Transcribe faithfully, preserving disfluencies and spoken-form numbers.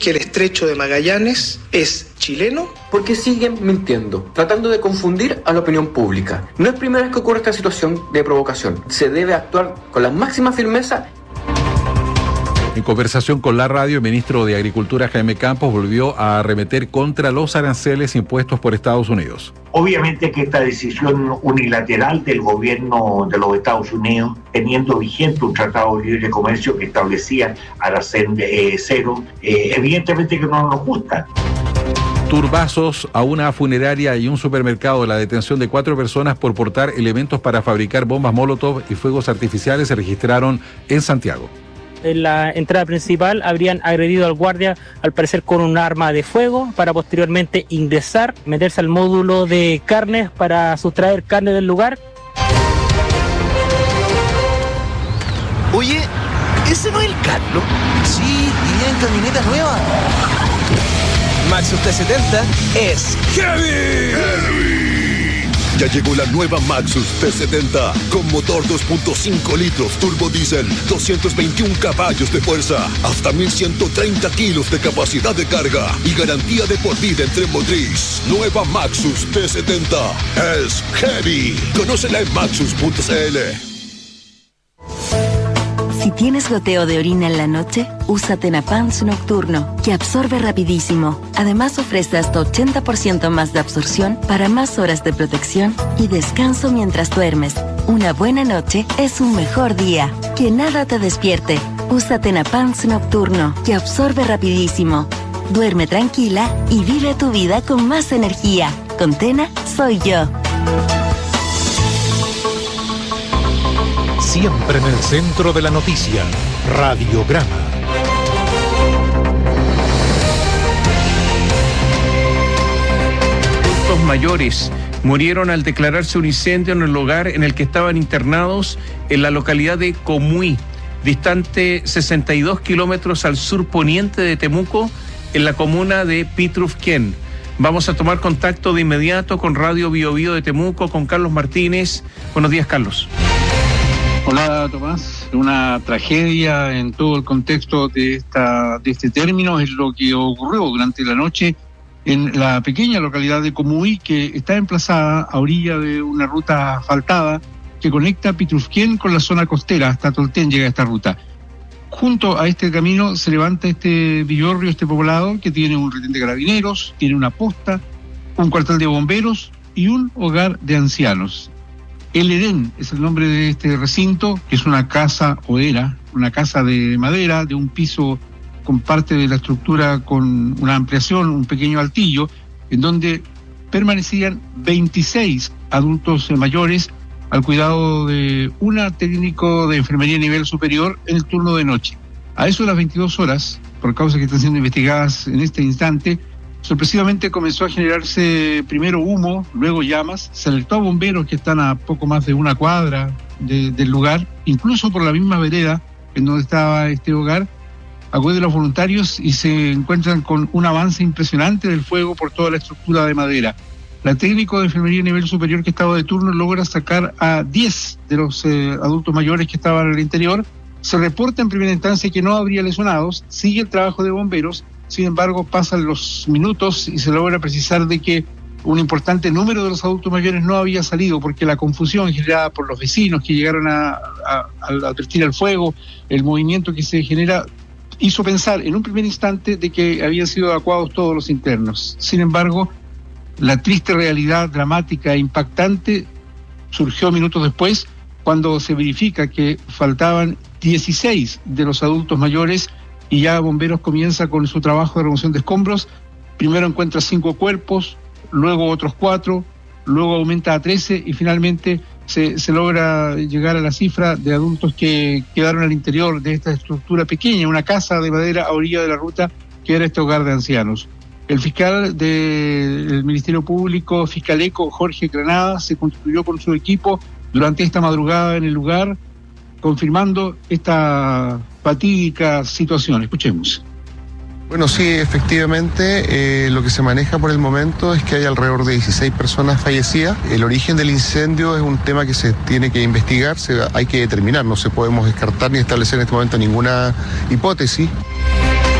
que el estrecho de Magallanes es chileno? Porque siguen mintiendo, tratando de confundir a la opinión pública. No es primera vez que ocurre esta situación de provocación. Se debe actuar con la máxima firmeza. En conversación con la radio, el ministro de Agricultura, Jaime Campos, volvió a arremeter contra los aranceles impuestos por Estados Unidos. Obviamente que esta decisión unilateral del gobierno de los Estados Unidos, teniendo vigente un tratado de libre comercio que establecía arancel eh, cero, eh, evidentemente que no nos gusta. Turbazos a una funeraria y un supermercado. La detención de cuatro personas por portar elementos para fabricar bombas Molotov y fuegos artificiales se registraron en Santiago. En la entrada principal habrían agredido al guardia, al parecer con un arma de fuego, para posteriormente ingresar, meterse al módulo de carnes para sustraer carne del lugar. Oye, ¿ese no es el Carlos? Sí, iría en camioneta nueva. Maxus T setenta es heavy. Heavy. Ya llegó la nueva Maxus T setenta con motor dos punto cinco litros turbo diésel, doscientos veintiún caballos de fuerza, hasta mil ciento treinta kilos de capacidad de carga y garantía de por vida en tren motriz. Nueva Maxus T setenta es heavy. Conócela en maxus punto c l. Si tienes goteo de orina en la noche, usa Tenapans Nocturno, que absorbe rapidísimo. Además ofrece hasta ochenta por ciento más de absorción para más horas de protección y descanso mientras duermes. Una buena noche es un mejor día. Que nada te despierte. Usa Tenapans Nocturno, que absorbe rapidísimo. Duerme tranquila y vive tu vida con más energía. Con Tena, soy yo. Siempre en el centro de la noticia, Radiograma. Adultos mayores murieron al declararse un incendio en el lugar en el que estaban internados en la localidad de Comuí, distante sesenta y dos kilómetros al sur poniente de Temuco, en la comuna de Pitrufquén. Vamos a tomar contacto de inmediato con Radio Bio Bio de Temuco, con Carlos Martínez. Buenos días, Carlos. Hola, Tomás. Una tragedia en todo el contexto de esta de este término es lo que ocurrió durante la noche en la pequeña localidad de Comuí, que está emplazada a orilla de una ruta asfaltada que conecta Pitrufquén con la zona costera. Hasta Tolten llega esta ruta. Junto a este camino se levanta este villorrio, este poblado, que tiene un retén de carabineros, tiene una posta, un cuartel de bomberos y un hogar de ancianos. El Edén es el nombre de este recinto, que es una casa, o era, una casa de madera, de un piso con parte de la estructura con una ampliación, un pequeño altillo, en donde permanecían veintiséis adultos mayores al cuidado de un técnico de enfermería a nivel superior en el turno de noche. A eso de las veintidós horas, por causas que están siendo investigadas en este instante, sorpresivamente comenzó a generarse primero humo, luego llamas. Se alertó a bomberos que están a poco más de una cuadra de, del lugar, incluso por la misma vereda en donde estaba este hogar. Acuden los voluntarios y se encuentran con un avance impresionante del fuego por toda la estructura de madera. La técnico de enfermería a nivel superior que estaba de turno logra sacar a diez de los eh, adultos mayores que estaban en el interior. Se reporta en primera instancia que no habría lesionados, sigue el trabajo de bomberos. Sin embargo, pasan los minutos y se logra precisar de que un importante número de los adultos mayores no había salido, porque la confusión generada por los vecinos que llegaron a, a, a advertir el fuego, el movimiento que se genera, hizo pensar en un primer instante de que habían sido evacuados todos los internos. Sin embargo, la triste realidad dramática e impactante surgió minutos después, cuando se verifica que faltaban dieciséis de los adultos mayores y ya bomberos comienza con su trabajo de remoción de escombros. Primero encuentra cinco cuerpos, luego otros cuatro, luego aumenta a trece y finalmente se, se logra llegar a la cifra de adultos que quedaron al interior de esta estructura pequeña, una casa de madera a orilla de la ruta que era este hogar de ancianos. El fiscal del Ministerio Público, Fiscaleco, Jorge Granada, se constituyó con su equipo durante esta madrugada en el lugar, confirmando esta fatídica situación. Escuchemos. Bueno, sí, efectivamente, eh, lo que se maneja por el momento es que hay alrededor de dieciséis personas fallecidas. El origen del incendio es un tema que se tiene que investigar, se, hay que determinar, no se podemos descartar ni establecer en este momento ninguna hipótesis.